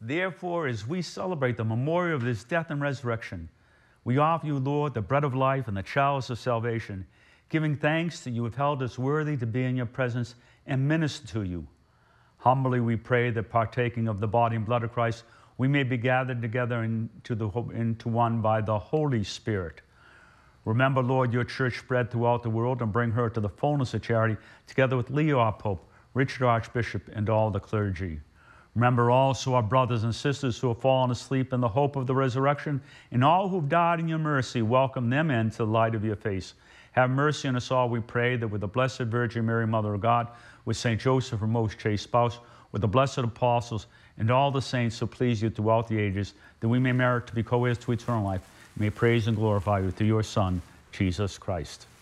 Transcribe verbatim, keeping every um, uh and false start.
Therefore, as we celebrate the memorial of his death and resurrection, we offer you, Lord, the bread of life and the chalice of salvation, giving thanks that you have held us worthy to be in your presence and minister to you. Humbly we pray that, partaking of the body and blood of Christ, we may be gathered together into, the, into one by the Holy Spirit. Remember, Lord, your church spread throughout the world, and bring her to the fullness of charity, together with Leo our Pope, Richard Archbishop, and all the clergy. Remember also our brothers and sisters who have fallen asleep in the hope of the resurrection, and all who have died in your mercy. Welcome them into the light of your face. Have mercy on us all, we pray, that with the Blessed Virgin Mary, Mother of God, with Saint Joseph, her most chaste spouse, with the blessed apostles, and all the saints who please you throughout the ages, that we may merit to be co-heirs to eternal life, and may praise and glorify you through your Son, Jesus Christ.